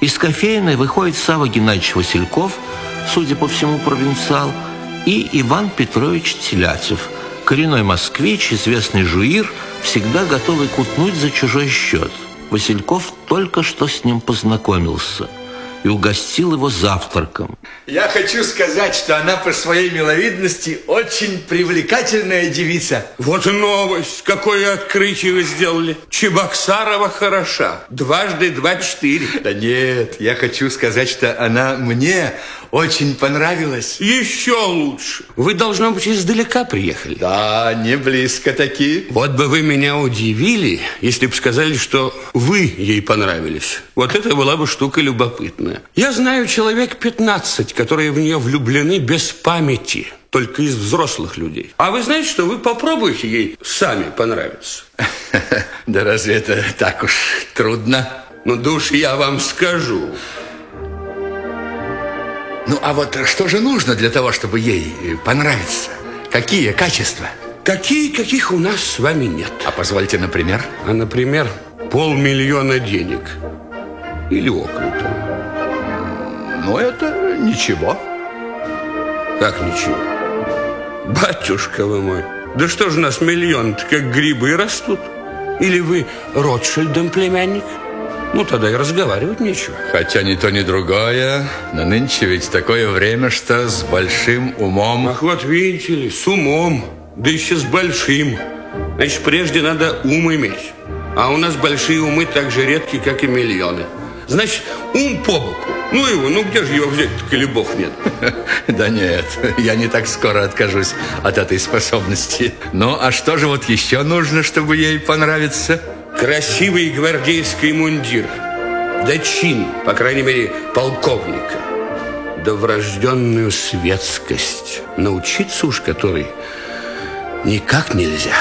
Из кофейной выходит Савва Геннадьевич Васильков, судя по всему, провинциал, и Иван Петрович Телятев, коренной москвич, известный жуир, всегда готовый кутнуть за чужой счет. Васильков только что с ним познакомился и угостил его завтраком. Я хочу сказать, что она по своей миловидности очень привлекательная девица. Вот и новость. Какое открытие вы сделали. Чебоксарова хороша. 2 × 2 = 4. Да нет, я хочу сказать, что она мне очень понравилась. Еще лучше. Вы, должно быть, издалека приехали. Да, не близко таки. Вот бы вы меня удивили, если бы сказали, что вы ей понравились. Вот это была бы штука любопытная. Я знаю человек 15, которые в нее влюблены без памяти, только из взрослых людей. А вы знаете, что вы попробуйте ей сами понравиться. Да разве это так уж трудно? Ну, да уж я вам скажу. Ну, а вот что же нужно для того, чтобы ей понравиться? Какие качества? Такие, каких у нас с вами нет. А позвольте, например? А, например, 500 000 денег. Или около того. Ну, это ничего. Как ничего? Батюшка вы мой, да что же у нас миллион-то как грибы растут? Или вы Ротшильдом племянник? Ну, тогда и разговаривать нечего. Хотя ни то, ни другое. Но нынче ведь такое время, что с большим умом... Ах, вот видите ли, с умом, да еще с большим. Значит, прежде надо ум иметь. А у нас большие умы так же редки, как и миллионы. Значит, ум по боку. Ну его, ну где же его взять-то, коли бог нет? Да нет, я не так скоро откажусь от этой способности. Ну, а что же вот еще нужно, чтобы ей понравиться? Красивый гвардейский мундир. Да чин, по крайней мере, полковника. Да врожденную светскость, научиться уж которой никак нельзя.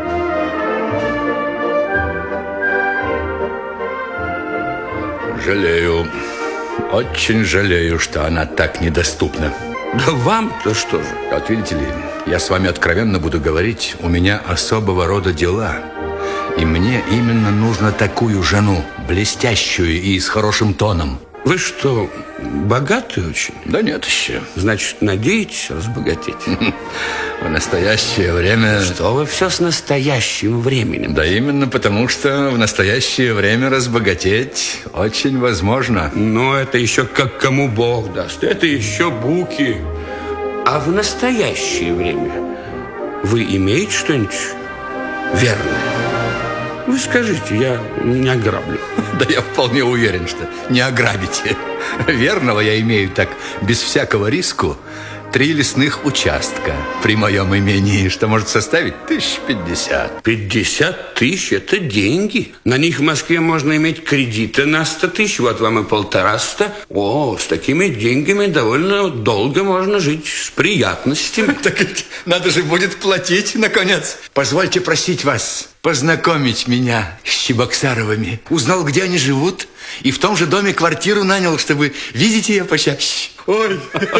Жалею, очень жалею, что она так недоступна. Да вам-то что же? Вот видите ли, я с вами откровенно буду говорить, у меня особого рода дела. И мне именно нужно такую жену, блестящую и с хорошим тоном. Вы что, богаты очень? Да нет еще. Значит, надеетесь разбогатеть? В настоящее время... Что вы все с настоящим временем? Да именно потому, что в настоящее время разбогатеть очень возможно. Но это еще как кому Бог даст. Это еще буки. А в настоящее время вы имеете что-нибудь верное? Вы скажите, я не ограблю. Да я вполне уверен, что не ограбите. Верного я имею так, без всякого риску, 3 лесных участка при моем имении, что может составить 1050. 50 000 – это деньги. На них в Москве можно иметь кредиты на 100 000, вот вам и 150. О, с такими деньгами довольно долго можно жить, с приятностями. Так ведь надо же будет платить, наконец. Позвольте просить вас познакомить меня с Чебоксаровыми. Узнал, где они живут, и в том же доме квартиру нанял, чтобы видеть ее почаще. Ой,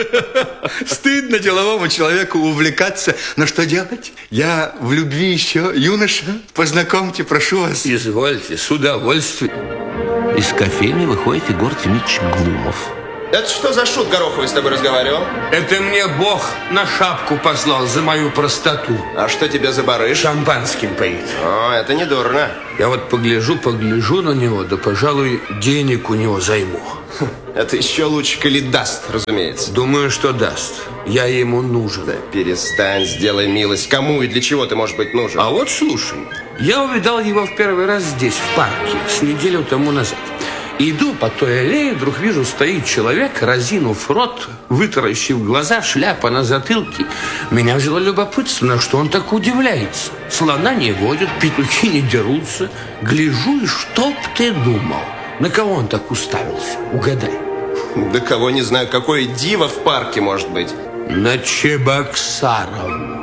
стыдно деловому человеку увлекаться, но что делать? Я в любви еще юноша. Познакомьте, прошу вас. Извольте, с удовольствием. Из кофейни выходит Егор Дмитриевич Глумов. Это что за шут Гороховый с тобой разговаривал? Это мне Бог на шапку послал за мою простоту. А что тебе за барыш? Шампанским поит. О, это не дурно. Я вот погляжу на него, да, пожалуй, денег у него займу. Это еще лучше, коли даст, разумеется. Думаю, что даст. Я ему нужен. Да перестань, сделай милость. Кому и для чего ты можешь быть нужен? А вот слушай, я увидал его в первый раз здесь, в парке, с неделю тому назад. Иду по той аллее, вдруг вижу, стоит человек, разинув рот, вытаращив глаза, шляпа на затылке. Меня взяло любопытство, на что он так удивляется. Слона не водят, петухи не дерутся. Гляжу, и что б ты думал? На кого он так уставился? Угадай. Да кого не знаю, какое диво в парке может быть. На Чебоксарову.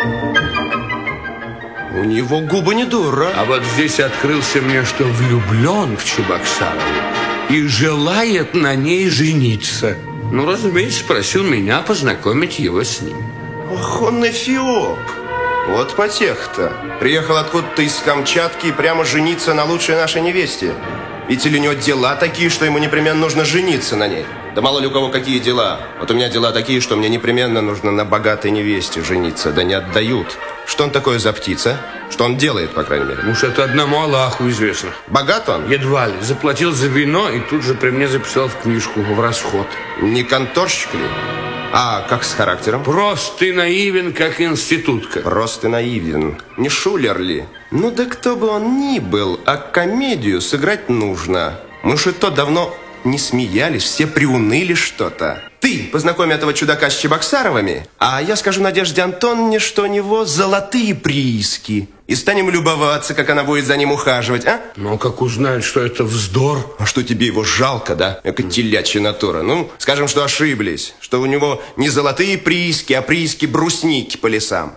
У него губы не дура. А вот здесь открылся мне, что влюблен в Чебоксарову и желает на ней жениться. Ну, разумеется, просил меня познакомить его с ним. Ох, он эфиоп. Вот потеха-то. Приехал откуда-то из Камчатки и прямо жениться на лучшей нашей невесте. Ведь или у него дела такие, что ему непременно нужно жениться на ней. Да мало ли у кого какие дела. Вот у меня дела такие, что мне непременно нужно на богатой невесте жениться. Да не отдают. Что он такое за птица? Что он делает, по крайней мере? Уж это одному Аллаху известно. Богат он? Едва ли. Заплатил за вино и тут же при мне записал в книжку в расход. Не конторщик ли? А как с характером? Прост и наивен, как институтка. Просто наивен. Не шулер ли? Ну да кто бы он ни был, а комедию сыграть нужно. Мы уж и то давно не смеялись, все приуныли что-то. Ты познакомь этого чудака с Чебоксаровыми, а я скажу Надежде Антоновне, что у него золотые прииски. И станем любоваться, как она будет за ним ухаживать, а? Ну, как узнают, что это вздор. А что, тебе его жалко, да? Эка телячья натура. Ну, скажем, что ошиблись. Что у него не золотые прииски, а прииски брусники по лесам.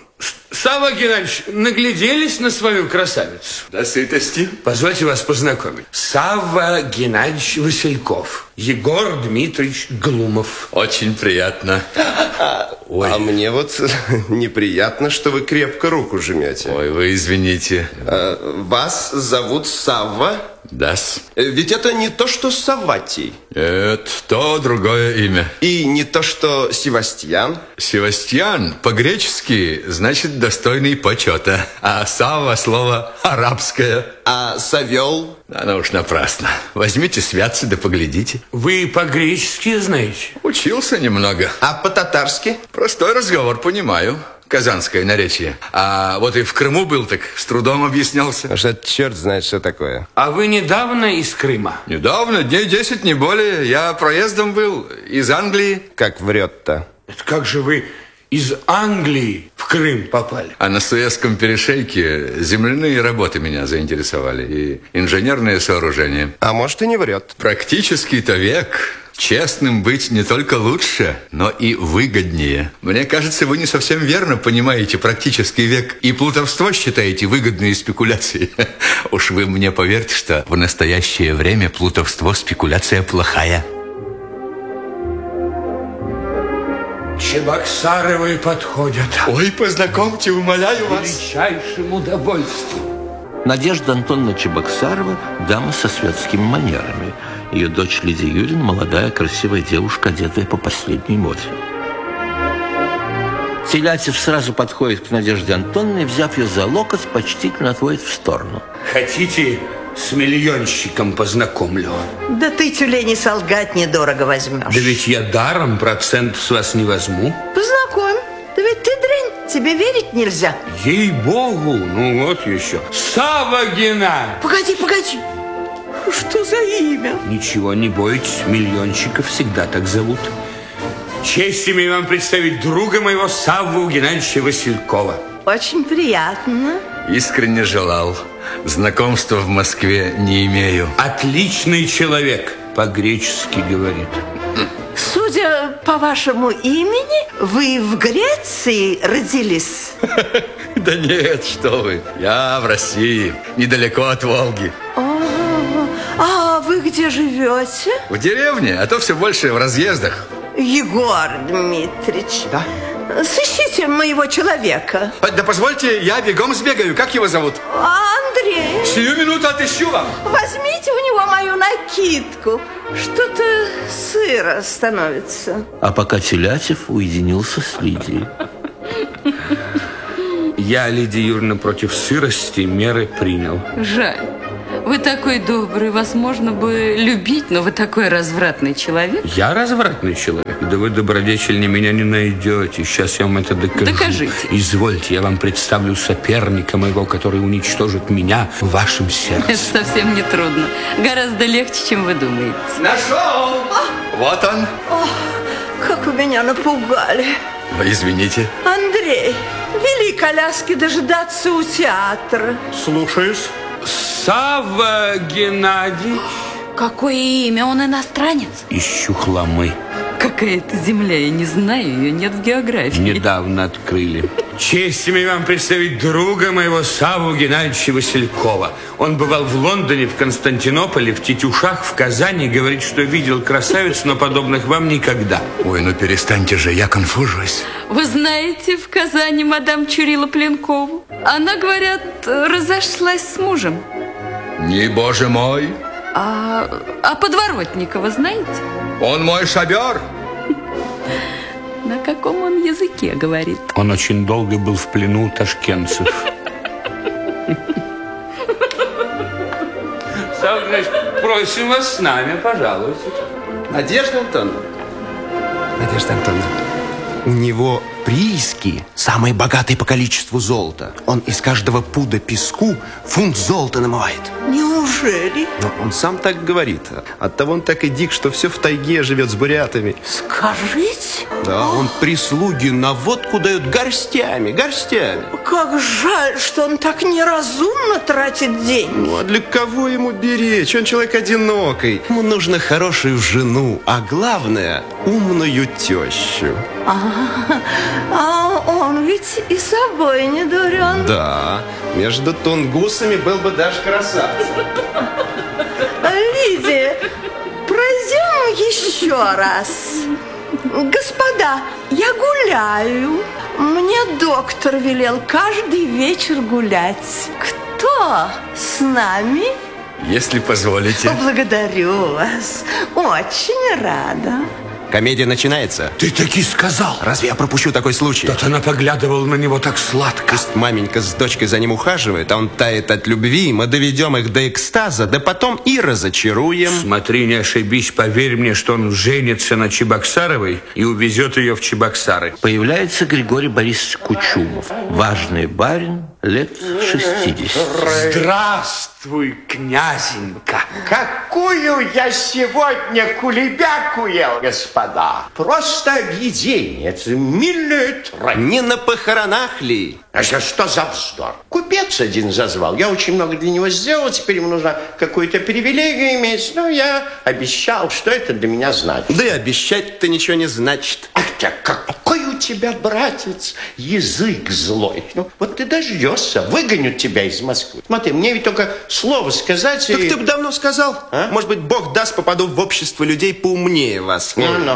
Савва Геннадьевич, нагляделись на свою красавицу? До сытости. Позвольте вас познакомить. Савва Геннадьевич Васильков. Егор Дмитриевич Глумов. Очень приятно. Ой. А мне вот неприятно, что вы крепко руку жмете. Ой, вы извините. Вас зовут Савва? Да-с. Ведь это не то, что Савватий. Это то другое имя. И не то, что Севастьян. Севастьян по-гречески значит достойный почета. А Савва слово арабское. А Савел? Оно уж напрасно. Возьмите святцы да поглядите. Вы по-гречески знаете? Учился немного. А по-татарски? Простой разговор, понимаю. Казанское наречие. А вот и в Крыму был, так с трудом объяснялся. Потому что черт знает, что такое. А вы недавно из Крыма? Недавно, дней 10, не более. Я проездом был из Англии. Как врет-то? Это как же вы из Англии в Крым попали? А на Суэцком перешейке земляные работы меня заинтересовали. И инженерные сооружения. А может, и не врет. Практический-то век. Честным быть не только лучше, но и выгоднее. Мне кажется, вы не совсем верно понимаете практический век и плутовство считаете выгодные спекуляции. Уж вы мне поверьте, что в настоящее время плутовство спекуляция плохая. Чебоксаровы подходят. Ой, познакомьте, умоляю вас. Величайшим удовольствием. Надежда Антоновна Чебоксарова – дама со светскими манерами. Ее дочь Лидия Юрьевна – молодая, красивая девушка, одетая по последней моде. Телятев сразу подходит к Надежде Антоновне, взяв ее за локоть, почтительно отводит в сторону. Хотите, с миллионщиком познакомлю? Да ты, тюлень, солгать недорого возьмешь. Да ведь я даром процент с вас не возьму. Познакомь. Да ведь ты дрянь, тебе верить нельзя. Ей-богу, ну вот еще. Савва Геннадьевич! Погоди. Что за имя? Ничего, не бойтесь, миллионщиков всегда так зовут. Честь имею вам представить друга моего Савву Геннадьевича Василькова. Очень приятно. Искренне желал. Знакомства в Москве не имею. Отличный человек, по-гречески говорит. Судя по вашему имени, вы в Греции родились? Да нет, что вы. Я в России, недалеко от Волги. А вы где живете? В деревне, а то все больше в разъездах. Егор Дмитриевич. Да? Сыщите моего человека. Да позвольте, я бегом сбегаю. Как его зовут? Андрей. Сию минуту отыщу вам. Возьмите у него мою накидку. Что-то сыро становится. А пока Телятев уединился с Лидией. Я, Лидия Юрьевна, против сырости меры принял. Жаль. Вы такой добрый, вас можно бы любить, но вы такой развратный человек. Я развратный человек? Да вы, добродетельнее, меня не найдете. Сейчас я вам это докажу. Докажите. Извольте, я вам представлю соперника моего, который уничтожит меня в вашем сердце. Это совсем не трудно. Гораздо легче, чем вы думаете. Нашел! Вот он. Ох, как вы меня напугали. Вы извините. Андрей, вели коляски дожидаться у театра. Слушаюсь. Савва Геннадьевич. Какое имя? Он иностранец? Ищу хламы. Какая это земля? Я не знаю, ее нет в географии. Недавно открыли. Честь имею вам представить друга моего Савву Геннадьевича Василькова. Он бывал в Лондоне, в Константинополе, в Тетюшах, в Казани. Говорит, что видел красавиц, но подобных вам никогда. Ой, ну перестаньте же, я конфужусь. Вы знаете в Казани мадам Чурила Пленкову? Она, говорят, разошлась с мужем. Не, боже мой, А Подворотникова знаете? Он мой шофер. На каком он языке говорит? Он очень долго был в плену у ташкентцев. Савва Игнатьевич, просим вас с нами, пожалуйста. Надежда Антоновна. У него прииски самые богатые по количеству золота. Он из каждого пуда песку фунт золота намывает. Неужели? Но он сам так говорит. Оттого он так и дик, что все в тайге живет с бурятами. Скажите. Да, он прислуги на водку дает горстями. Как жаль, что он так неразумно тратит деньги. Ну, а для кого ему беречь? Он человек одинокий. Ему нужно хорошую жену, а главное, умную тещу. А он ведь и собой не дурен. Да, между тунгусами был бы даже красавец. Лидия, пройдем еще раз. Господа, я гуляю. Мне доктор велел каждый вечер гулять. Кто с нами? Если позволите. Благодарю вас. Очень рада. Комедия начинается. Ты таки сказал. Разве я пропущу такой случай? Вот она поглядывала на него так сладко. Маменька с дочкой за ним ухаживает, а он тает от любви. Мы доведем их до экстаза, да потом и разочаруем. Смотри, не ошибись, поверь мне, что он женится на Чебоксаровой и увезет ее в Чебоксары. Появляется Григорий Борисович Кучумов, важный барин, лет 60. Здравствуй, князенька. Какую я сегодня кулебяку ел, господа. Просто объедение. Это мильная трать. Не на похоронах ли? А что за вздор? Купец один зазвал. Я очень много для него сделал. Теперь ему нужно какую-то привилегию иметь. Но я обещал, что это для меня значит. Да и обещать-то ничего не значит. Какой у тебя, братец, язык злой. Ну, вот ты дождешься, выгонят тебя из Москвы. Смотри, мне ведь только слово сказать Так ты бы давно сказал. А? Может быть, Бог даст, попаду в общество людей поумнее вас.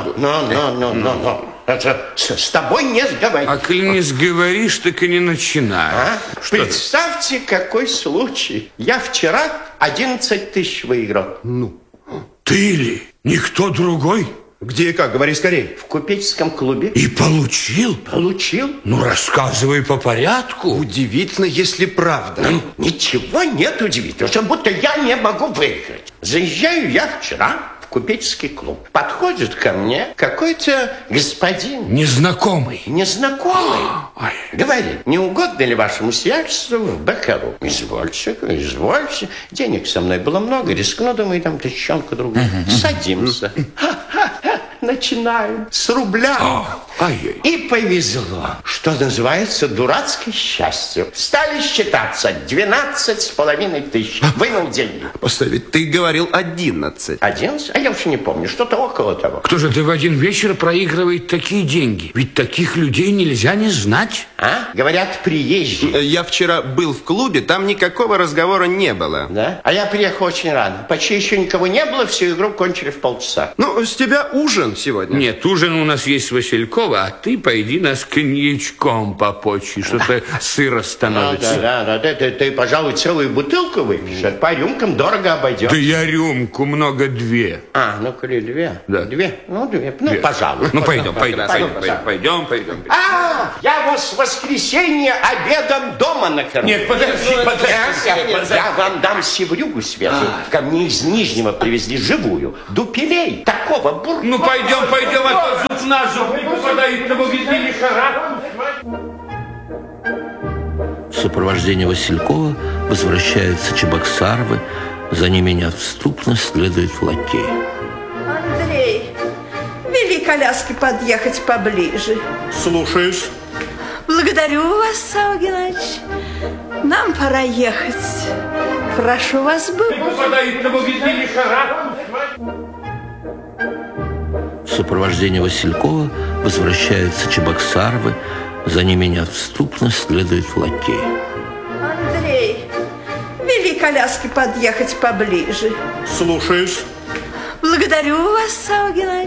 Это с тобой не сговорить. А коли не сговоришь, так и не начинай. Представьте, какой случай. Я вчера 11 тысяч выиграл. Ты ли? Никто другой? Где и как? Говори скорее. В купеческом клубе. И получил? Получил. Ну, рассказывай по порядку. Удивительно, если правда. Ничего нет удивительного, что будто я не могу выиграть. Заезжаю я вчера в купеческий клуб. Подходит ко мне какой-то господин. Незнакомый. Незнакомый. Говорит, не угодно ли вашему сиятельству в Бакару? Извольте. Денег со мной было много. Рискну, думаю, там тысячонку другую. Садимся. Начинаем с рубля. И повезло. Что называется, дурацкое счастье. Стали считаться 12,5 тысяч. Вынул деньги. Поставить, ты говорил 11. 11? А я уж не помню. Что-то около того. Кто же ты в один вечер проигрывает такие деньги? Ведь таких людей нельзя не знать. Говорят, приезжие. Я вчера был в клубе, там никакого разговора не было. Да? А я приехал очень рано. Почти еще никого не было, всю игру кончили в полчаса. Ну, с тебя ужин сегодня. Нет, ужин у нас есть с Василькова, а ты пойди нас коньячком попочи, что-то сыро становится. Да. Ты, пожалуй, целую бутылку выпьешь. По рюмкам дорого обойдешь. Да я рюмку, много две. Коли две? Да. Две? Ну, пожалуй. Ну, пойдем. Я вас в воскресенье обедом дома накормлю. Нет, подожди. Я вам дам севрюгу свежую. Ко мне из Нижнего привезли живую. Дупелей. Такого бурка. Ну, пойдем, а то зуб на зуб не попадает, на могиле лихорадку. В сопровождении Василькова возвращаются Чебоксаровы, за ними неотступно следует лакей. Андрей, вели коляски подъехать поближе. Слушаюсь. Благодарю вас, Савва Геннадьевич. Нам пора ехать. Прошу вас, быть. Попадает на могиле лихорадку. В сопровождении Василькова возвращаются Чебоксаровы, за ними неотступно следует лакей. Андрей, вели коляски подъехать поближе. Слушаюсь. Благодарю вас, Савва Геннадьевич.